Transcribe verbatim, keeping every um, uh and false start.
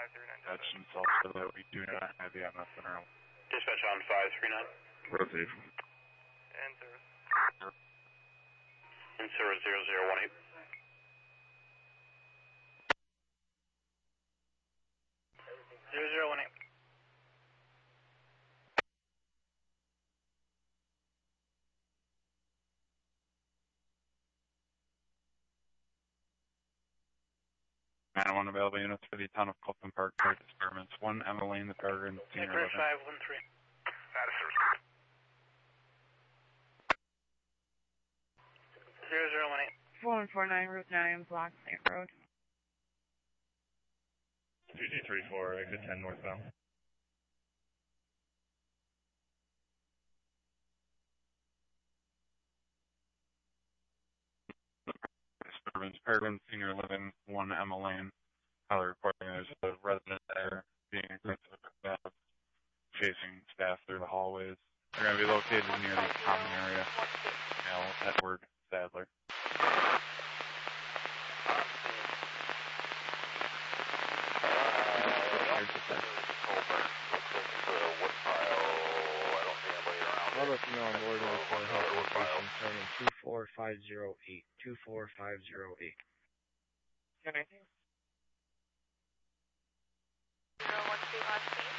Dispatch and South so that we do not have the M F in our own. Dispatch on five three nine. Rotation. And service. And service zero zero one eight. Zero zero one eight. nine one available units for the town of Clifton Park Fire Experiments. one Emma Lane, the Peregrine Senior Nicholas Living. five one three. Zero zero one eight. four one four nine Route nine, Block Saint Road. two G three four, exit ten northbound. Disturbance, Peregrine Senior Living, one Emma Lane. Highly reporting there's a resident there being aggressive about chasing staff through the hallways. They're going to be located near the common area. Now, Edward Sadler. Let us know on board for help location seven two four five zero eight two four five zero eight. Can I think? Zero one two last name.